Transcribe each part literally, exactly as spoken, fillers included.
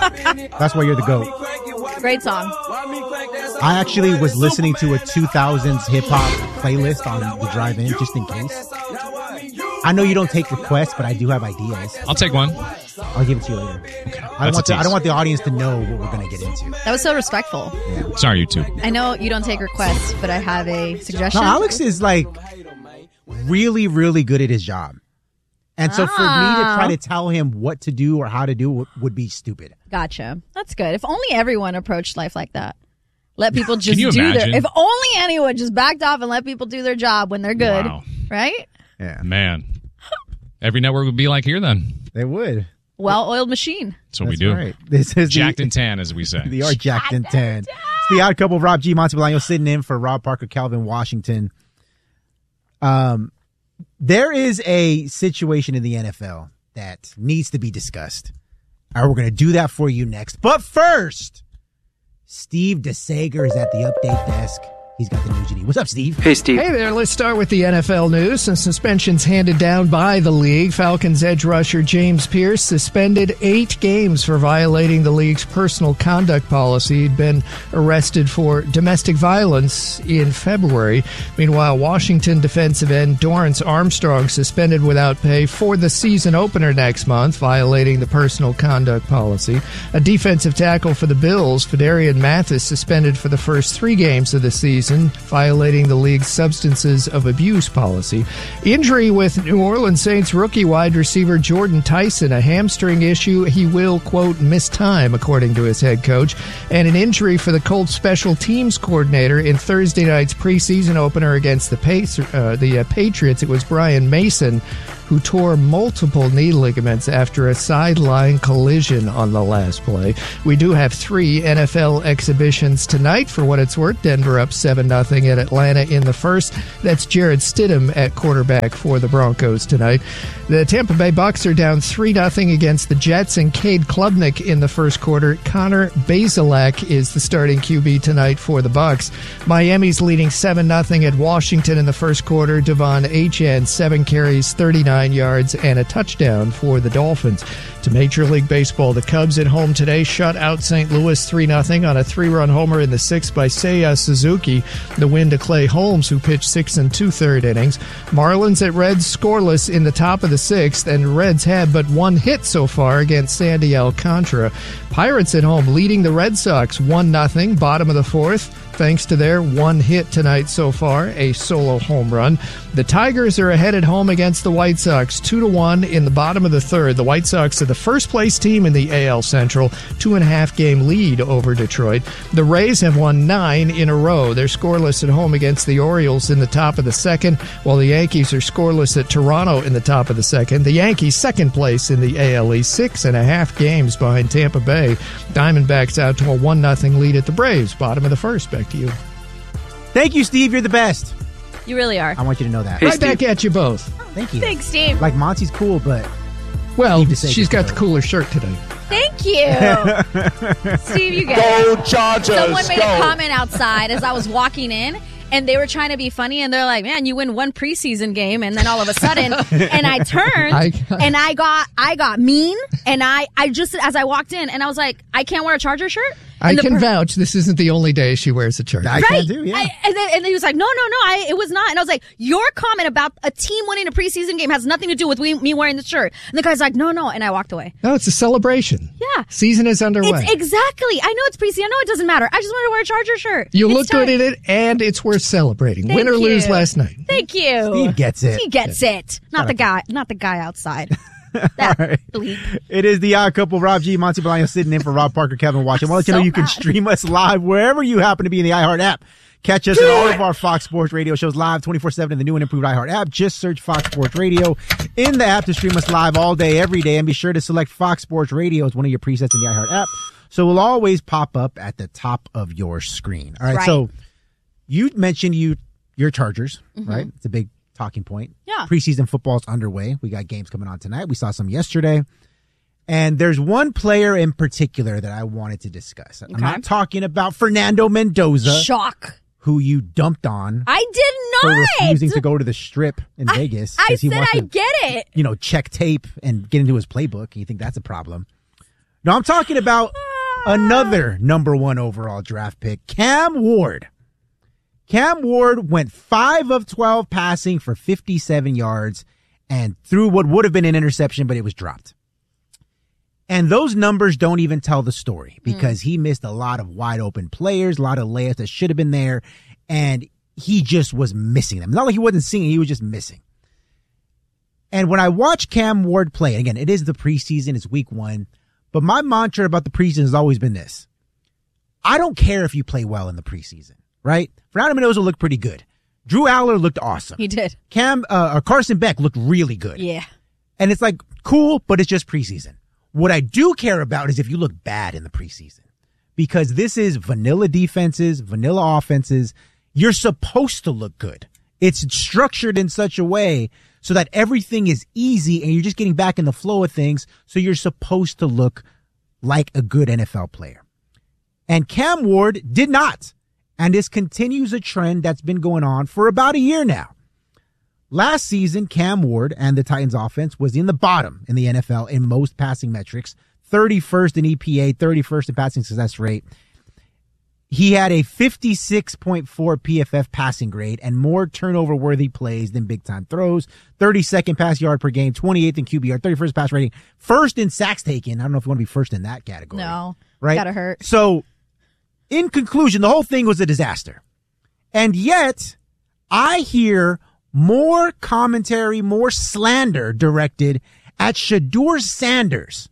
That's why you're the GOAT. Great song. I actually was listening to a two thousands hip-hop playlist on the drive-in, just in case. I know you don't take requests, but I do have ideas. I'll take one. I'll give it to you later. Okay. I don't, want the, I don't want the audience to know what we're going to get into. That was so respectful. Yeah. Sorry, YouTube. I know you don't take requests, but I have a suggestion. No, Alex is like really, really good at his job. And so for me to try to tell him what to do or how to do it would be stupid. Gotcha. That's good. If only everyone approached life like that. Let people just you do imagine? their... If only anyone just backed off and let people do their job when they're good. Wow. Right? Yeah. Man. Every network would be like here then. They would. Well-oiled machine. That's what That's we do. Right. This is Jacked the, and tan, as we say. They are jacked and tan. It's the Odd Couple of Rob G. Monty Bolaño sitting in for Rob Parker, Calvin Washington. Um, there is a situation in the N F L that needs to be discussed. All right, we're going to do that for you next. But first, Steve DeSager is at the update desk. He's got the new G D. What's up, Steve? Hey, Steve. Hey there. Let's start with the N F L news. Some suspensions handed down by the league. Falcons edge rusher James Pierce suspended eight games for violating the league's personal conduct policy. He'd been arrested for domestic violence in February. Meanwhile, Washington defensive end Dorrance Armstrong suspended without pay for the season opener next month, violating the personal conduct policy. A defensive tackle for the Bills, Fedarian Mathis, suspended for the first three games of the season, violating the league's substances of abuse policy. Injury with New Orleans Saints rookie wide receiver Jordan Tyson, a hamstring issue. He will, quote, miss time, according to his head coach. And an injury for the Colts special teams coordinator in Thursday night's preseason opener against the, Pace, uh, the uh, Patriots. It was Brian Mason who tore multiple knee ligaments after a sideline collision on the last play. We do have three N F L exhibitions tonight. For what it's worth, Denver up seven nothing at Atlanta in the first. That's Jared Stidham at quarterback for the Broncos tonight. The Tampa Bay Bucks are down three nothing against the Jets, and Cade Klubnik in the first quarter. Connor Bazelak is the starting Q B tonight for the Bucks. Miami's leading seven nothing at Washington in the first quarter. Devon Achane, seven carries, thirty-nine yards, and a touchdown for the Dolphins. To Major League Baseball, the Cubs at home today shut out Saint Louis three nothing on a three-run homer in the sixth by Seiya Suzuki. The win to Clay Holmes, who pitched six and two-third innings. Marlins at Reds scoreless in the top of the sixth, and Reds had but one hit so far against Sandy Alcantara. Pirates at home leading the Red Sox one nothing, bottom of the fourth, thanks to their one hit tonight so far, a solo home run. The Tigers are ahead at home against the White Sox, two to one in the bottom of the third. The White Sox are the first place team in the A L Central, two and a half game lead over Detroit. The Rays have won nine in a row. They're scoreless at home against the Orioles in the top of the second, while the Yankees are scoreless at Toronto in the top of the second. The Yankees second place in the A L East, six and a half games behind Tampa Bay. Diamondbacks out to a one nothing lead at the Braves, bottom of the first. Back to you. Thank you, Steve. You're the best. You really are. I want you to know that. Hey, right Steve. Back at you both. Thank you. Thanks, Steve. Like, Monty's cool, but... Well, she's got the cooler shirt today. Thank you. Steve, you get it. Go Chargers, Someone made go. a comment outside as I was walking in, and they were trying to be funny, and they're like, man, you win one preseason game, and then all of a sudden, and I turned, I, and I got I got mean, and I, I just, as I walked in, and I was like, I can't wear a Charger shirt? I And can per- vouch this isn't the only day she wears a shirt. I Right. can do, yeah. I, and, then, and then he was like, no, no, no, I, it was not. And I was like, your comment about a team winning a preseason game has nothing to do with we, me wearing the shirt. And the guy's like, no, no. And I walked away. No, it's a celebration. Yeah. Season is underway. It's exactly. I know it's preseason. I know it doesn't matter. I just want to wear a Charger shirt. You It's look time. good in it, and it's worth celebrating. Thank Win or you. lose last night. Thank you. Steve gets it. He gets it. Not the guy. Not the guy outside. That All right. bleep. It is the Odd Couple. Rob G, Monty Bolaño sitting in for Rob Parker, Kevin Washington. I want to let you know So you can bad. stream us live wherever you happen to be in the iHeart app. Catch us in all of our Fox Sports Radio shows live twenty-four seven in the new and improved iHeart app. Just search Fox Sports Radio in the app to stream us live all day, every day. And be sure to select Fox Sports Radio as one of your presets in the iHeart app. So we'll always pop up at the top of your screen. All right. Right. So you mentioned you your Chargers, Mm-hmm. right? It's a big talking point. Yeah. Preseason football's underway. We got games coming on tonight. We saw some yesterday. And there's one player in particular that I wanted to discuss. I'm Okay. not talking about Fernando Mendoza, Shock. who you dumped on I did for not. refusing to go to the strip in I, Vegas. I 'cause he said wants I to, get it. you know, check tape and get into his playbook. You think that's a problem. No, I'm talking about another number one overall draft pick, Cam Ward. Cam Ward went five of twelve passing for fifty-seven yards and threw what would have been an interception, but it was dropped. And those numbers don't even tell the story because mm. he missed a lot of wide open players, a lot of layups that should have been there, and he just was missing them. Not like he wasn't seeing, he was just missing. And when I watch Cam Ward play, and again, it is the preseason, it's week one, but my mantra about the preseason has always been this. I don't care if you play well in the preseason, right? Fernando Mendoza looked pretty good. Drew Aller looked awesome. He did. Cam, uh, or Carson Beck looked really good. Yeah. And it's like, cool, but it's just preseason. What I do care about is if you look bad in the preseason, because this is vanilla defenses, vanilla offenses. You're supposed to look good. It's structured in such a way so that everything is easy and you're just getting back in the flow of things. So you're supposed to look like a good N F L player. And Cam Ward did not. And this continues a trend that's been going on for about a year now. Last season, Cam Ward and the Titans offense was in the bottom in the N F L in most passing metrics, thirty-first in E P A, thirty-first in passing success rate. He had a fifty-six point four P F F passing grade and more turnover-worthy plays than big-time throws, thirty-second pass yard per game, twenty-eighth in Q B R, thirty-first pass rating, first in sacks taken. I don't know if you want to be first in that category. No, right? Gotta hurt. So, in conclusion, the whole thing was a disaster. And yet, I hear more commentary, more slander directed at Shedeur Sanders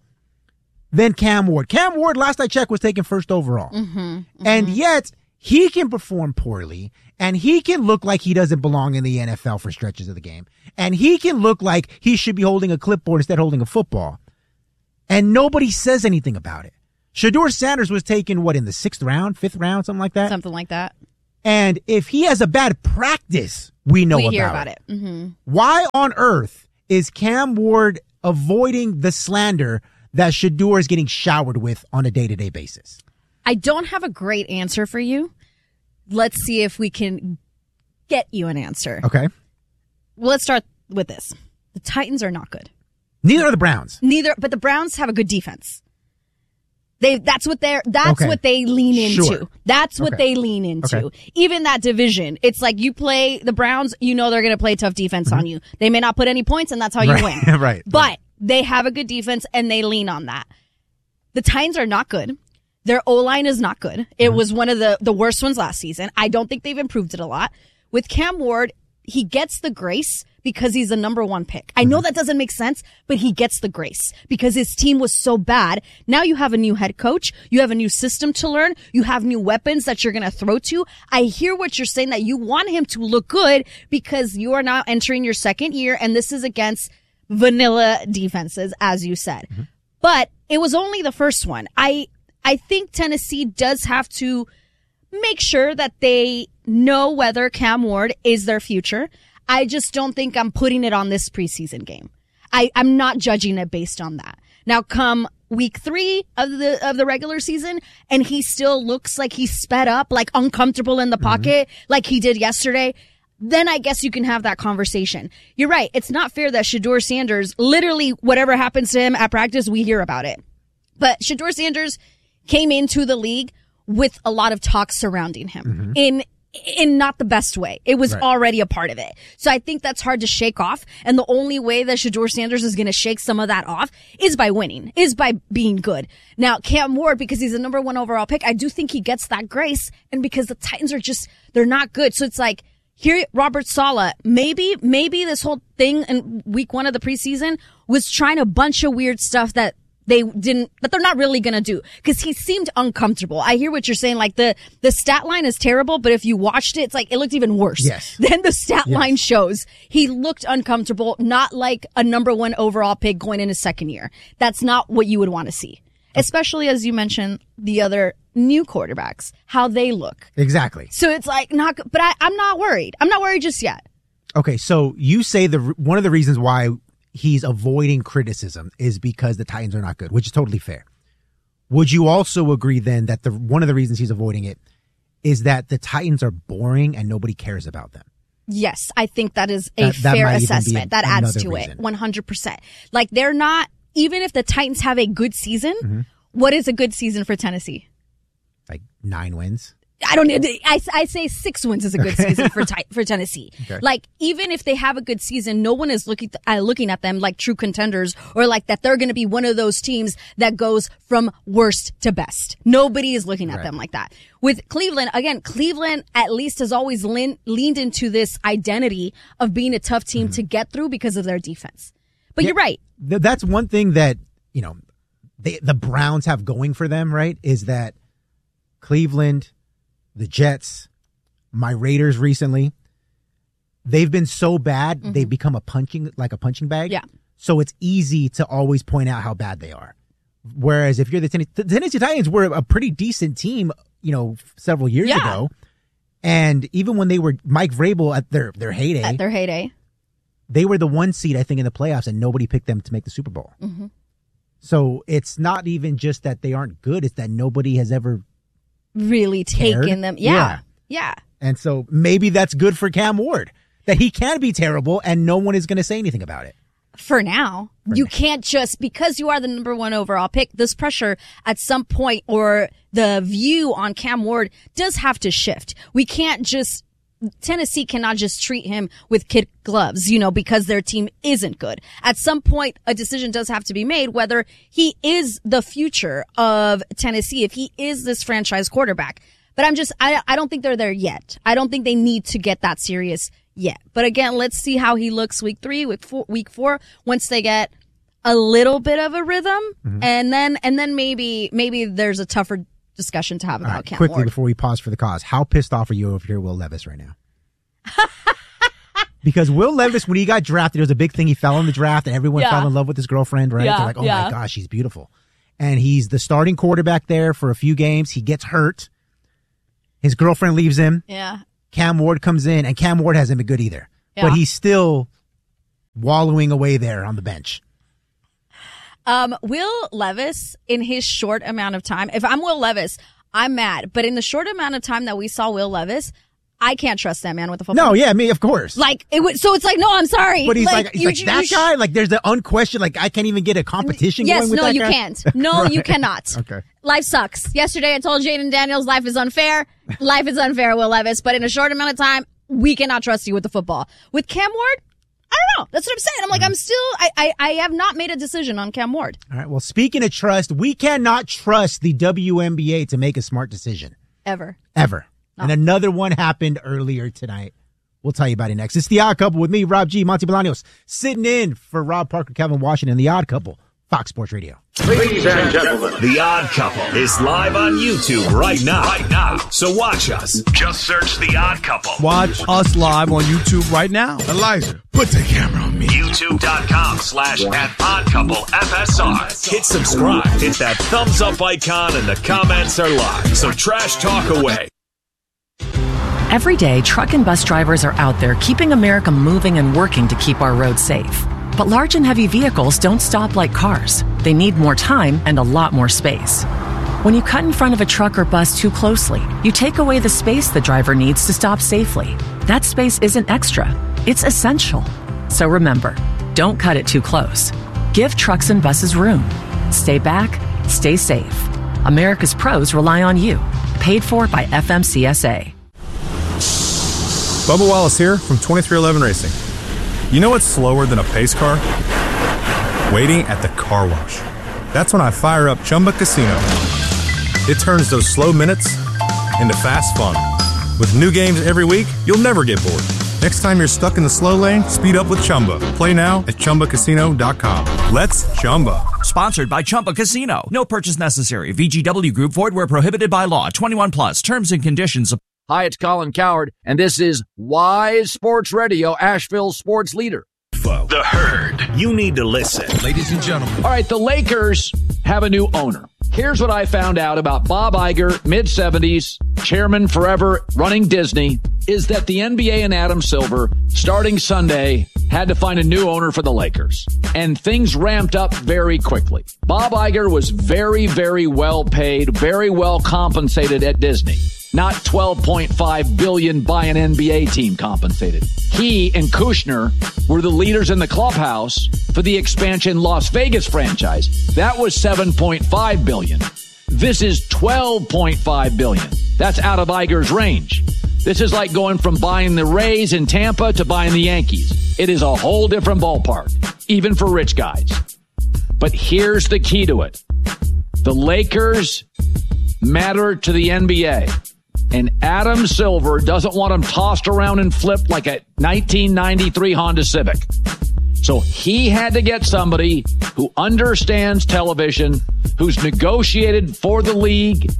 than Cam Ward. Cam Ward, last I checked, was taken first overall. Mm-hmm, mm-hmm. And yet, he can perform poorly, and he can look like he doesn't belong in the N F L for stretches of the game. And he can look like he should be holding a clipboard instead of holding a football. And nobody says anything about it. Shedeur Sanders was taken, what, in the sixth round, fifth round, something like that? Something like that. And if he has a bad practice, we know we about, hear about it. it. Mm-hmm. Why on earth is Cam Ward avoiding the slander that Shedeur is getting showered with on a day-to-day basis? I don't have a great answer for you. Let's see if we can get you an answer. Okay. Well, let's start with this. The Titans are not good. Neither are the Browns. Neither, but the Browns have a good defense. They, that's what they're, that's okay. what they lean into. Sure. That's what okay. they lean into. Okay. Even that division. It's like you play the Browns, you know they're going to play tough defense mm-hmm. on you. They may not put any points and that's how you right. win. right. But right. they have a good defense and they lean on that. The Titans are not good. Their O-line is not good. It mm-hmm. was one of the, the worst ones last season. I don't think they've improved it a lot. With Cam Ward, he gets the grace because he's the number one pick. I know that doesn't make sense, but he gets the grace because his team was so bad. Now you have a new head coach. You have a new system to learn. You have new weapons that you're going to throw to. I hear what you're saying, that you want him to look good because you are now entering your second year, and this is against vanilla defenses, as you said. Mm-hmm. But it was only the first one. I, I think Tennessee does have to make sure that they know whether Cam Ward is their future. I just don't think I'm putting it on this preseason game. I, I'm not judging it based on that. Now, come week three of the of the regular season, and he still looks like he's sped up, like uncomfortable in the pocket, mm-hmm. like he did yesterday, then I guess you can have that conversation. You're right. It's not fair that Shedeur Sanders, literally whatever happens to him at practice, we hear about it. But Shedeur Sanders came into the league with a lot of talk surrounding him mm-hmm. in in not the best way. It was right. already a part of it. So I think that's hard to shake off. And the only way that Shedeur Sanders is going to shake some of that off is by winning, is by being good. Now, Cam Ward, because he's the number one overall pick, I do think he gets that grace. And because the Titans are just, they're not good. So it's like, here, Robert Saleh, maybe, maybe this whole thing in week one of the preseason was trying a bunch of weird stuff that they didn't, that they're not really going to do, because he seemed uncomfortable. I hear what you're saying. Like the, the stat line is terrible, but if you watched it, it's like, it looked even worse yes. than the stat yes. line shows. He looked uncomfortable, not like a number one overall pick going in his second year. That's not what you would want to see, especially as you mentioned the other new quarterbacks, how they look. Exactly. So it's like, not, but I, I'm not worried. I'm not worried just yet. Okay. So you say the, one of the reasons why he's avoiding criticism is because the Titans are not good, which is totally fair. Would you also agree then that the one of the reasons he's avoiding it is that the Titans are boring and nobody cares about them? Yes, I think that is a that, that fair a, assessment. That adds to reason. it one hundred percent. Like they're not, even if the Titans have a good season, mm-hmm. What is a good season for Tennessee? Like nine wins. I don't need. I, I say six wins is a good season for for Tennessee. Okay. Like even if they have a good season, no one is looking uh, looking at them like true contenders or like that they're going to be one of those teams that goes from worst to best. Nobody is looking at Right. them like that. With Cleveland, again, Cleveland at least has always lean, leaned into this identity of being a tough team Mm-hmm. to get through because of their defense. But Yeah. you're right. Th- That's one thing that, you know, they, the Browns have going for them, right? Is that Cleveland, the Jets, my Raiders recently, they've been so bad, they've become a punching, like a punching bag. Yeah. So it's easy to always point out how bad they are. Whereas if you're the Tennessee, the Tennessee Titans were a pretty decent team, you know, several years Yeah. ago. And even when they were Mike Vrabel at their, their heyday, At their heyday. they were the one seed, I think, in the playoffs, and nobody picked them to make the Super Bowl. Mm-hmm. So it's not even just that they aren't good; it's that nobody has ever. Really Cared? taken them. Yeah. Yeah. Yeah. And so maybe that's good for Cam Ward, that he can be terrible, and no one is going to say anything about it. For now, you can't just, because you are the number one overall pick, this pressure at some point or the view on Cam Ward does have to shift. We can't just, Tennessee cannot just treat him with kid gloves, you know, because their team isn't good. At some point, a decision does have to be made whether he is the future of Tennessee, if he is this franchise quarterback. But I'm just, I, I don't think they're there yet. I don't think they need to get that serious yet. But again, let's see how he looks week three, week four, week four, once they get a little bit of a rhythm. Mm-hmm. And then, and then maybe, maybe there's a tougher discussion to have All about right, Cam quickly Ward. before we pause for the cause, how pissed off are you if you're Will Levis right now? Because Will Levis, when he got drafted, it was a big thing. He fell in the draft, and everyone Yeah. fell in love with his girlfriend, right? Yeah, They're like, oh yeah. my gosh, she's beautiful. And he's the starting quarterback there for a few games. He gets hurt. His girlfriend leaves him. Yeah. Cam Ward comes in, and Cam Ward hasn't been good either. Yeah. But he's still wallowing away there on the bench. Um, Will Levis, in his short amount of time, if I'm Will Levis, I'm mad. But in the short amount of time that we saw Will Levis, I can't trust that man with the football. No, yeah, me, of course. Like, it would, so it's like, no, I'm sorry. But he's like, he's you- like you- that you sh- guy? Like, there's the unquestioned, like, I can't even get a competition Yes, going with no, that you guy? can't. No, you Right. cannot. Okay. Life sucks. Yesterday, I told Jaden Daniels life is unfair. Life is unfair, Will Levis. But in a short amount of time, we cannot trust you with the football. With Cam Ward, I don't know. That's what I'm saying. I'm like, I'm still, I, I, I have not made a decision on Cam Ward. All right, well, speaking of trust, we cannot trust the W N B A to make a smart decision. Ever. Ever. And another one happened earlier tonight. We'll tell you about it next. It's The Odd Couple with me, Rob G. Monty Bolaños, sitting in for Rob Parker, Calvin Washington, The Odd Couple, Fox Sports Radio. Ladies and gentlemen, The Odd Couple is live on YouTube right now. Right now. So watch us. Just search The Odd Couple. Watch us live on YouTube right now. Elijah, put the camera on me. YouTube.com slash at Odd Couple F S R. Hit subscribe. Hit that thumbs up icon and the comments are live. So trash talk away. Every day, truck and bus drivers are out there keeping America moving and working to keep our roads safe. But large and heavy vehicles don't stop like cars. They need more time and a lot more space. When you cut in front of a truck or bus too closely, you take away the space the driver needs to stop safely. That space isn't extra, it's essential. So remember, don't cut it too close. Give trucks and buses room. Stay back, stay safe. America's pros rely on you. Paid for by F M C S A. Bubba Wallace here from twenty-three eleven Racing. You know what's slower than a pace car? Waiting at the car wash. That's when I fire up Chumba Casino. It turns those slow minutes into fast fun. With new games every week, you'll never get bored. Next time you're stuck in the slow lane, speed up with Chumba. Play now at Chumba Casino dot com. Let's Chumba. Sponsored by Chumba Casino. No purchase necessary. V G W Group. Void where prohibited by law. twenty-one plus. Terms and conditions. Hi, it's Colin Cowherd, and this is Wise Sports Radio, Asheville's sports leader. The Herd. You need to listen. Ladies and gentlemen. All right, the Lakers have a new owner. Here's what I found out about Bob Iger, mid-seventies, chairman forever, running Disney, is that the N B A and Adam Silver, starting Sunday, had to find a new owner for the Lakers. And things ramped up very quickly. Bob Iger was very, very well paid, very well compensated at Disney. Not twelve point five billion dollars by an N B A team compensated. He and Kushner were the leaders in the clubhouse for the expansion Las Vegas franchise. That was seven point five billion dollars. This is twelve point five billion dollars. That's out of Iger's range. This is like going from buying the Rays in Tampa to buying the Yankees. It is a whole different ballpark, even for rich guys. But here's the key to it. The Lakers matter to the N B A. And Adam Silver doesn't want them tossed around and flipped like a nineteen ninety-three Honda Civic. So he had to get somebody who understands television, who's negotiated for the league,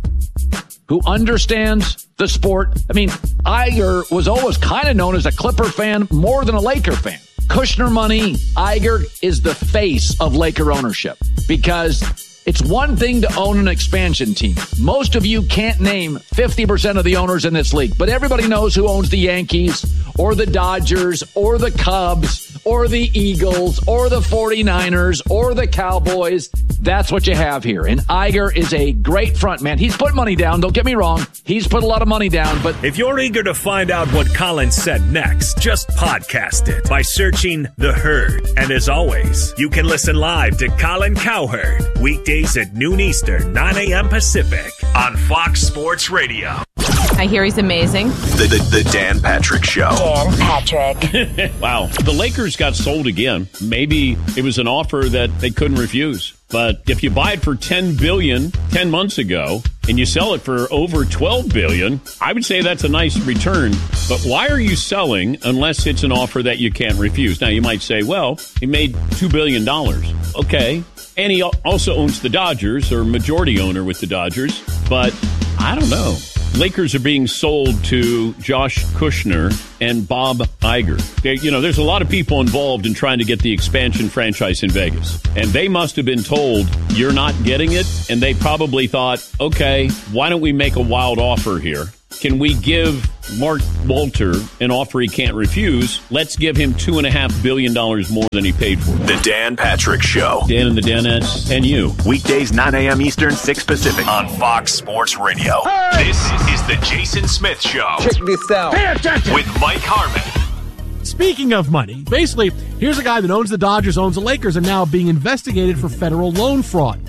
who understands the sport. I mean, Iger was always kind of known as a Clipper fan more than a Laker fan. Kushner money, Iger is the face of Laker ownership because it's one thing to own an expansion team. Most of you can't name fifty percent of the owners in this league, but everybody knows who owns the Yankees or the Dodgers or the Cubs or the Eagles or the forty-niners or the Cowboys. That's what you have here. And Iger is a great front man. He's put money down. Don't get me wrong. He's put a lot of money down. But if you're eager to find out what Colin said next, just podcast it by searching The Herd. And as always, you can listen live to Colin Cowherd weekdays at noon Eastern, nine a.m. Pacific on Fox Sports Radio. I hear he's amazing. The, the, the Dan Patrick Show. Dan Patrick. Wow. The Lakers got sold again. Maybe it was an offer that they couldn't refuse. But if you buy it for ten billion dollars ten months ago and you sell it for over twelve billion dollars, I would say that's a nice return. But why are you selling unless it's an offer that you can't refuse? Now, you might say, well, he made two billion dollars. Okay. And he also owns the Dodgers, or majority owner with the Dodgers. But I don't know. Lakers are being sold to Josh Kushner and Bob Iger. They, you know, there's a lot of people involved in trying to get the expansion franchise in Vegas. And they must have been told, you're not getting it. And they probably thought, okay, why don't we make a wild offer here? Can we give Mark Walter an offer he can't refuse? Let's give him two and a half billion dollars more than he paid for. The Dan Patrick Show. Dan and the Danettes and you. Weekdays, nine a.m. Eastern, six Pacific on Fox Sports Radio. Hey! This is the Jason Smith Show. Check this out. Pay attention. With Mike Harmon. Speaking of money, basically, here's a guy that owns the Dodgers, owns the Lakers, and now being investigated for federal loan fraud.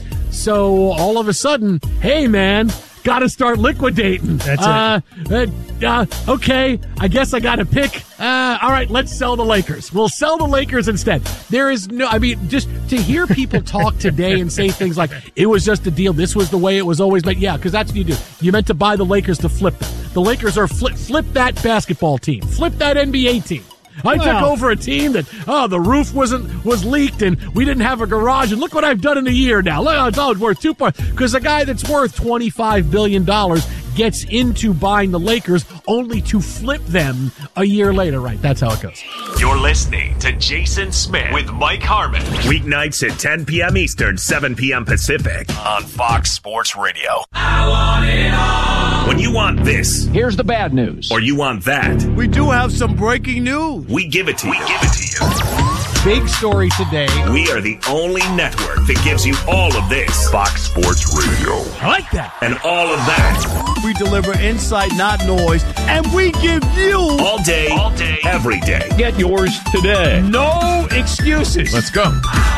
So all of a sudden, hey, man, got to start liquidating. That's uh, it. Uh, uh, okay, I guess I got to pick. Uh, all right, let's sell the Lakers. We'll sell the Lakers instead. There is no, I mean, just to hear people talk today and say things like, it was just a deal, this was the way it was always made. Yeah, because that's what you do. You meant to buy the Lakers to flip them. The Lakers are flip, flip that basketball team. Flip that N B A team. I well, took over a team that, oh, the roof wasn't was leaked and we didn't have a garage, and look what I've done in a year now. Look, it's all worth two parts. Because a guy that's worth twenty-five billion dollars gets into buying the Lakers only to flip them a year later. Right, that's how it goes. You're listening to Jason Smith with Mike Harmon. Weeknights at ten p.m. Eastern, seven p.m. Pacific on Fox Sports Radio. I want it all. When you want this, here's the bad news. Or you want that, we do have some breaking news. We give it to you. We give it to you. Big story today. We are the only network that gives you all of this. Fox Sports Radio. I like that. And all of that. We deliver insight, not noise. And we give you all day, all day, every day. Get yours today. No excuses. Let's go.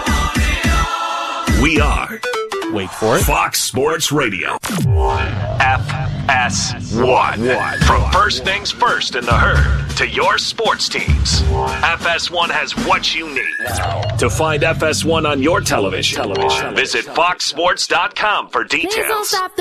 We are, wait for it, Fox Sports Radio. F S one. From first things first in the herd to your sports teams, F S one has what you need. To find F S one on your television, television. Visit fox sports dot com for details.